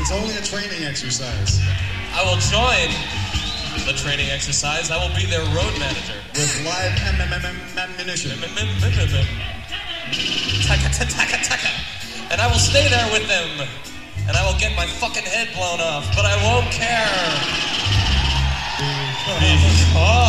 It's only a training exercise. I will join the training exercise. I will be their road manager. With live ammunition. Taka. And I will stay there with them. And I will get my fucking head blown off. But I won't care. Because